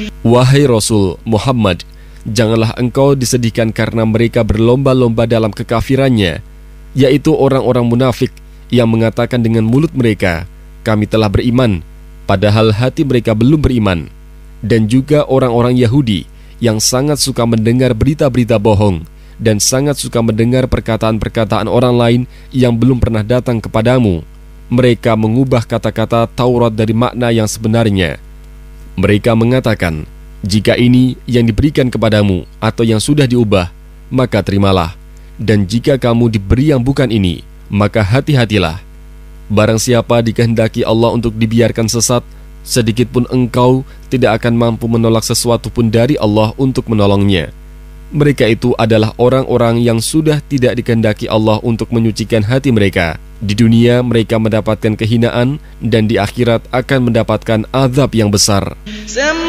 Wahai Rasul Muhammad, janganlah engkau disedihkan karena mereka berlomba-lomba dalam kekafirannya, yaitu orang-orang munafik yang mengatakan dengan mulut mereka, kami telah beriman, padahal hati mereka belum beriman. Dan juga orang-orang Yahudi yang sangat suka mendengar berita-berita bohong dan sangat suka mendengar perkataan-perkataan orang lain yang belum pernah datang kepadamu. Mereka mengubah kata-kata Taurat dari makna yang sebenarnya. Mereka mengatakan, jika ini yang diberikan kepadamu atau yang sudah diubah, maka terimalah. Dan jika kamu diberi yang bukan ini, maka hati-hatilah. Barang siapa dikehendaki Allah untuk dibiarkan sesat, sedikit pun engkau tidak akan mampu menolak sesuatu pun dari Allah untuk menolongnya. Mereka itu adalah orang-orang yang sudah tidak dikehendaki Allah untuk menyucikan hati mereka. Di dunia mereka mendapatkan kehinaan dan di akhirat akan mendapatkan azab yang besar.